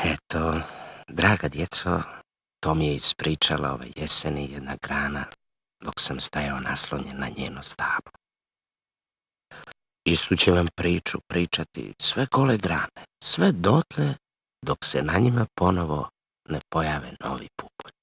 Eto, draga djeco, to mi je ispričala ove jeseni jedna grana, dok sam stajao naslonjen na njeno stablo. Istu će vam priču pričati sve gole grane, sve dotle dok se na njima ponovo ne pojave novi pupoljci.